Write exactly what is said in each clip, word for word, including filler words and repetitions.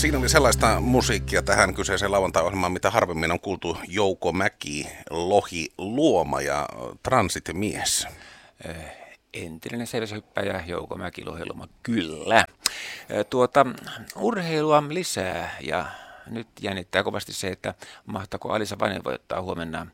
Siinä oli sellaista musiikkia tähän kyseiseen lauantai-ohjelmaan, mitä harvemmin on kuultu. Jouko Mäki, Lohi Luoma ja Transit-mies. Entinen seiväshyppäjä Jouko Mäki, Lohi Luoma, kyllä. Tuota, urheilua lisää ja nyt jännittää kovasti se, että mahtaako Alisa Vainen voittaa huomenna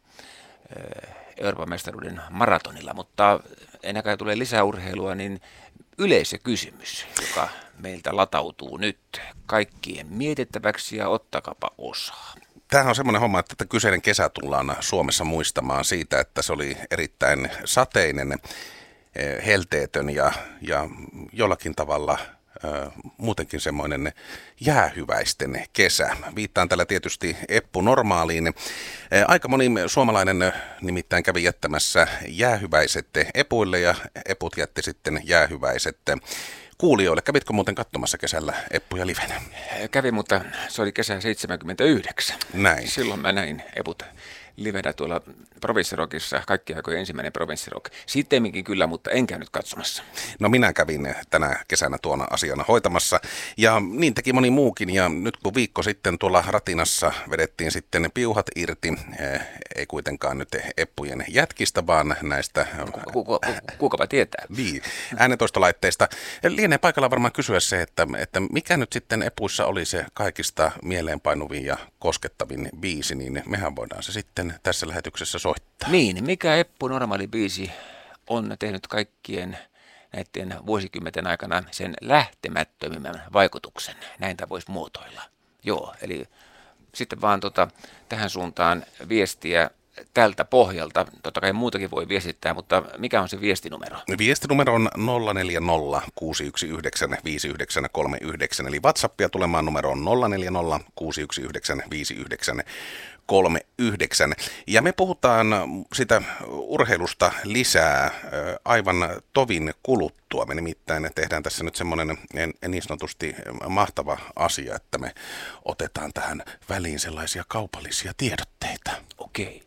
Euroopan mestaruuden maratonilla, mutta ennen kuin tulee lisää urheilua, niin yleisökysymys, joka meiltä latautuu nyt kaikkien mietittäväksi ja ottakapa osaa. Tämähän on semmoinen homma, että tätä kyseinen kesä tullaan Suomessa muistamaan siitä, että se oli erittäin sateinen, helteetön ja, ja jollakin tavalla muutenkin semmoinen jäähyväisten kesä. Viittaan tällä tietysti Eppu Normaaliin. Aika moni suomalainen nimittäin kävi jättämässä jäähyväiset epuille ja eput jätti sitten jäähyväiset kuulijoille. Kävitkö muuten katsomassa kesällä eppuja livenä? Kävin, mutta se oli kesä seitsemänkymmentäyhdeksän. Näin. Silloin mä näin eput livenä tuolla Provinssirockissa, kaikki aikojen ensimmäinen Provinssirock. Sittemminkin kyllä, mutta en käynyt katsomassa. No minä kävin tänä kesänä tuona asiana hoitamassa ja niin teki moni muukin ja nyt kun viikko sitten tuolla Ratinassa vedettiin sitten piuhat irti, ei kuitenkaan nyt eppujen jätkistä, vaan näistä... Kuka, kukapa tietää? Niin, äänentoistolaitteista. Lienee paikalla varmaan kysyä se, että, että mikä nyt sitten epuissa oli se kaikista mieleenpainuvin ja koskettavin biisi, niin mehän voidaan se sitten tässä lähetyksessä soittaa. Niin, mikä Eppu Normaali biisi on tehnyt kaikkien näiden vuosikymmenten aikana sen lähtemättömimmän vaikutuksen? Näitä voisi muotoilla. Joo, eli sitten vaan tota, tähän suuntaan viestiä tältä pohjalta. Totta kai muutakin voi viestittää, mutta mikä on se viestinumero? Viestinumero on nolla neljä nolla kuusi yksi yhdeksän viisi yhdeksän kolme yhdeksän, eli WhatsAppia tulemaan numero on nolla neljä nolla kuusi yksi yhdeksän viisi yhdeksän kolme yhdeksän. Ja me puhutaan sitä urheilusta lisää aivan tovin kuluttua. Me nimittäin tehdään tässä nyt semmoinen niin sanotusti mahtava asia, että me otetaan tähän väliin sellaisia kaupallisia tiedotteita. Okei.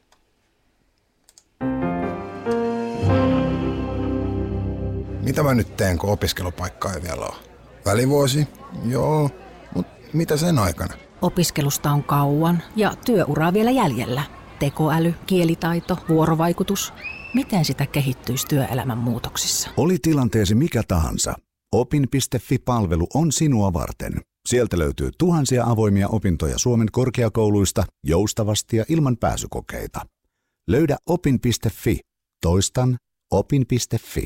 Mitä mä nyt teen, kun opiskelupaikkaa ei vielä ole? Välivuosi? Joo, mutta mitä sen aikana? Opiskelusta on kauan ja työuraa vielä jäljellä. Tekoäly, kielitaito, vuorovaikutus. Miten sitä kehittyisi työelämän muutoksissa? Oli tilanteesi mikä tahansa. Opin piste fi-palvelu on sinua varten. Sieltä löytyy tuhansia avoimia opintoja Suomen korkeakouluista joustavasti ja ilman pääsykokeita. Löydä opin piste fi. Toistan opin piste fi.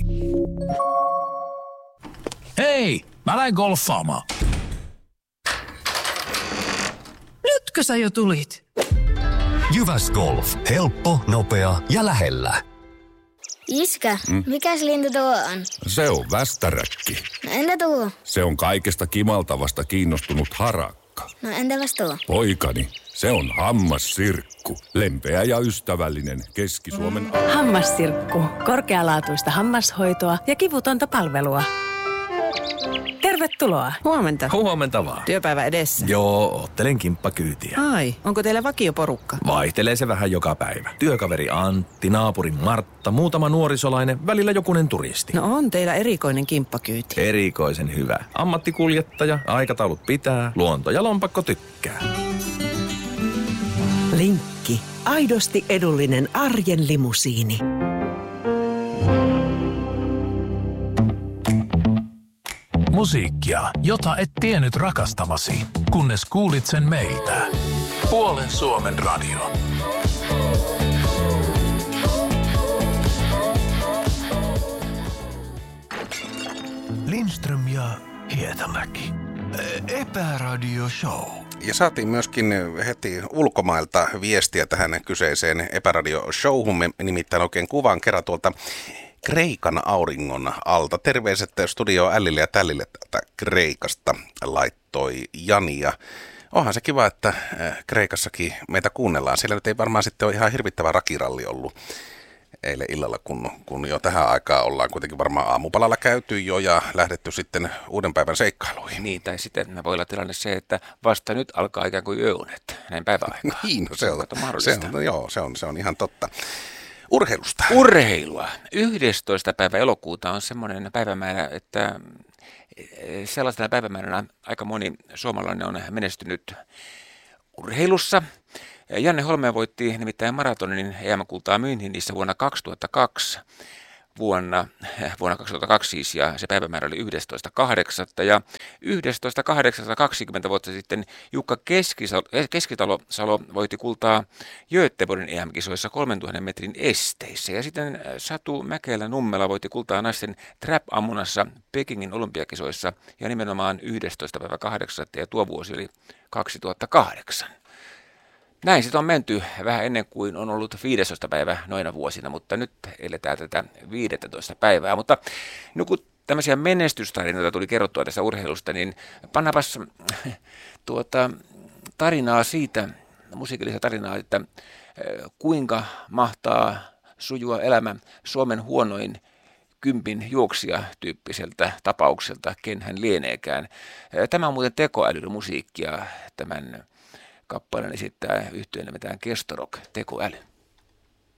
Hei, mä lähden golfaamaan. Nytkö sä jo tulit? Jyväs Golf. Helppo, nopea ja lähellä. Iskä, mm? mikäs lintu tuo on? Se on västäräkki. No entä tuo? Se on kaikesta kimaltavasta kiinnostunut harakka. No entäpäs tuo? Poikani, se on hammassirkku. Lempeä ja ystävällinen Keski-Suomen... Hammassirkku. Korkealaatuista hammashoitoa ja kivutonta palvelua. Tervetuloa. Huomenta. Huomenta vaan. Työpäivä edessä. Joo, oottelen kimppakyytiä. Ai, onko teillä vakioporukka? Vaihtelee se vähän joka päivä. Työkaveri Antti, naapuri Martta, muutama nuorisolainen, välillä jokunen turisti. No on teillä erikoinen kimppakyyti. Erikoisen hyvä. Ammattikuljettaja, aikataulut pitää, luonto ja lompakko tykkää. Linkki. Aidosti edullinen arjen limusiini. Musiikkia, jota et tiennyt rakastavasi, kunnes kuulit sen meiltä. Puolen Suomen radio. Lindström ja Hietamäki. Epäradio Show. Ja saatiin myöskin heti ulkomailta viestiä tähän kyseiseen Epäradio-showhun. Nimittäin oikein kuvan kerran tuolta Kreikan auringon alta. Terveiset studio Ällille ja Tällille täältä Kreikasta, laittoi Jani. Ja onhan se kiva, että Kreikassakin meitä kuunnellaan. Siellä nyt ei varmaan sitten ole ihan hirvittävä rakiralli ollut eilen illalla, kun, kun jo tähän aikaan ollaan kuitenkin varmaan aamupalalla käyty jo ja lähdetty sitten uuden päivän seikkailuihin. Niin, tai sitten voi olla tilanne se, että vasta nyt alkaa ikään kuin yöunet, näin päiväaikaan. Niin, no se on, se on, no joo, se on, se on ihan totta. Urheilusta. Urheilua. yhdestoista päivä elokuuta on semmoinen päivämäärä, että Sellaisena päivämääränä aika moni suomalainen on menestynyt urheilussa. Janne Holme voitti nimittäin maratonin E M-kultaa Münchenissä vuonna kaksituhattakaksi. Vuonna, vuonna kaksituhattakaksi siis, ja se päivämäärä oli yhdestoista kahdeksatta ja yhdestoista kahdeksatta kaksikymmentä vuotta sitten Jukka Keskisalo, Keskitalo Salo voitti kultaa Göteborgin E M-kisoissa kolmentuhannen metrin esteissä, ja sitten Satu Mäkelä Nummela voitti kultaa naisten trap-ammunassa Pekingin olympiakisoissa, ja nimenomaan yhdestoista päivä kahdeksatta, ja tuo vuosi oli kaksituhattakahdeksan. Näin sitten on menty vähän ennen kuin on ollut viidestoista päivä noina vuosina, mutta nyt eletään tätä viidestoista päivää. Mutta no, kun tämmöisiä menestystarinoita tuli kerrottua tässä urheilusta, niin pannapas tuota, tarinaa siitä, musiikillista tarinaa, että kuinka mahtaa sujua elämä Suomen huonoin kympin juoksija tyyppiseltä tapaukselta, ken hän lieneekään. Tämä on muuten tekoälymusiikkia, tämän kappaleen esittää yhtyeen nimeltään Kestorok, tekoäly.